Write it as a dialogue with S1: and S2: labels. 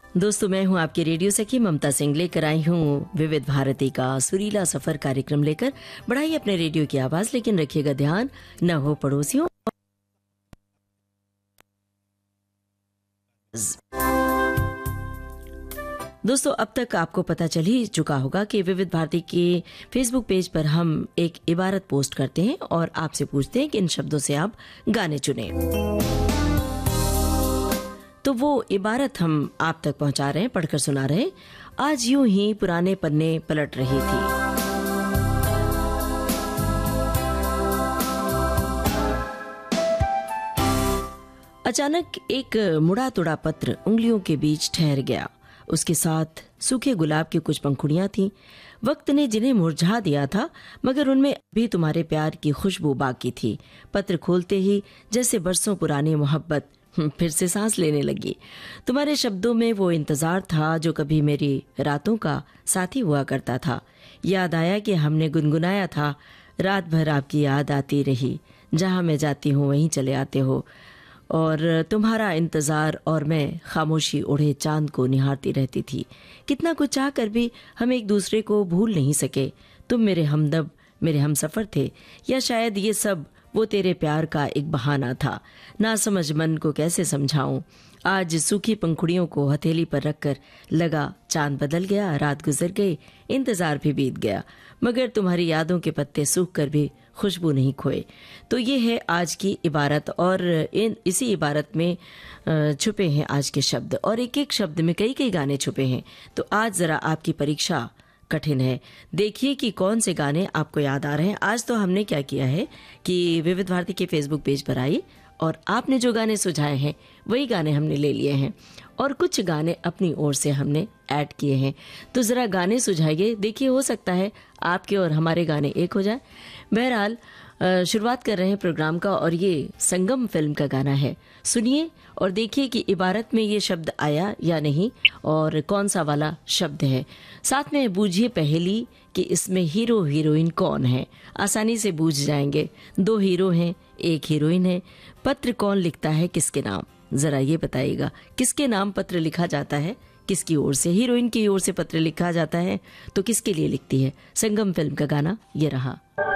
S1: दोस्तों, मैं हूं आपकी रेडियो सखी ममता सिंह, लेकर आई हूं विविध भारती का सुरीला सफर कार्यक्रम लेकर। बढ़ाइए अपने रेडियो की आवाज, लेकिन रखिएगा ध्यान न हो पड़ोसियों। दोस्तों, अब तक आपको पता चल ही चुका होगा कि विविध भारती के फेसबुक पेज पर हम एक इबारत पोस्ट करते हैं और आपसे पूछते हैं कि इन शब्दों से आप गाने चुने। तो वो इबारत हम आप तक पहुंचा रहे हैं, पढ़कर सुना रहे हैं। आज यूं ही पुराने पन्ने पलट रही थी, अचानक एक मुड़ा तुड़ा पत्र उंगलियों के बीच ठहर गया। उसके साथ सूखे गुलाब की कुछ पंखुड़ियां थीं। वक्त ने जिन्हें मुरझा दिया था, मगर उनमें अभी तुम्हारे प्यार की खुशबू बाकी थी। पत्र खोलते ही जैसे बरसों पुरानी मोहब्बत फिर से सांस लेने लगी। तुम्हारे शब्दों में वो इंतजार था जो कभी मेरी रातों का साथी हुआ करता था। याद आया कि हमने गुनगुनाया था, रात भर आपकी याद आती रही, जहां मैं जाती हूँ वहीं चले आते हो। और तुम्हारा इंतजार और मैं खामोशी ओढ़े चांद को निहारती रहती थी। कितना कुछ चाह कर भी हम एक दूसरे को भूल नहीं सके। तुम मेरे हमदम, मेरे हमसफर थे, या शायद ये सब वो तेरे प्यार का एक बहाना था। ना समझ मन को कैसे समझाऊं। आज सूखी पंखुड़ियों को हथेली पर रखकर लगा चांद बदल गया, रात गुजर गई, इंतजार भी बीत गया, मगर तुम्हारी यादों के पत्ते सूख कर भी खुशबू नहीं खोए। तो ये है आज की इबारत, और इसी इबारत में छुपे हैं आज के शब्द, और एक एक शब्द में कई कई गाने छुपे हैं। तो आज जरा आपकी परीक्षा कठिन है। देखिए कि कौन से गाने आपको याद आ रहे हैं। आज तो हमने क्या किया है कि विविध भारती के फेसबुक पेज पर आई और आपने जो गाने सुझाए हैं वही गाने हमने ले लिए हैं, और कुछ गाने अपनी ओर से हमने ऐड किए हैं। तो जरा गाने सुझाइए, देखिए हो सकता है आपके और हमारे गाने एक हो जाए। बहरहाल शुरुआत कर रहे हैं प्रोग्राम का, और ये संगम फिल्म का गाना है। सुनिए और देखिए कि इबारत में ये शब्द आया या नहीं, और कौन सा वाला शब्द है। साथ में बूझिए पहेली कि इसमें हीरो हीरोइन कौन है। आसानी से बूझ जाएंगे। 2 हीरो हैं, 1 हीरोइन है। पत्र कौन लिखता है किसके नाम, जरा ये बताइएगा। किसके नाम पत्र लिखा जाता है, किसकी ओर से? हीरोइन की ओर से पत्र लिखा जाता है तो किसके लिए लिखती है? संगम फिल्म का गाना ये रहा।